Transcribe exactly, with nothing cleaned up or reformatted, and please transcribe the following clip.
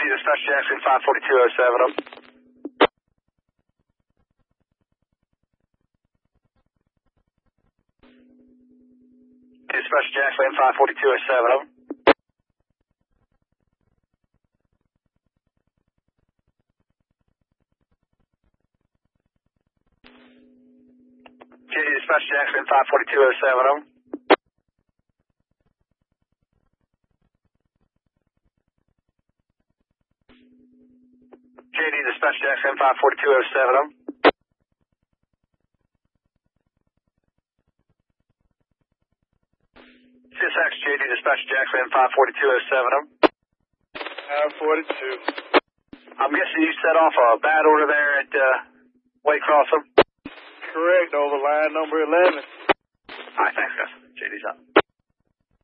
Dispatch Jackson five forty-two oh seven. Over. Dispatch Jackson five forty-two oh seven. Over. J D Dispatch Jackson five forty-two oh seven. Over. J D Dispatch Jackson five forty-two oh seven. Over. C S X J D Dispatch Jackson five forty-two oh seven. Over. five forty-two. I'm guessing you set off a bad order there at uh, Waycross. Correct, over line number eleven. All right, thanks, guys. J D's up.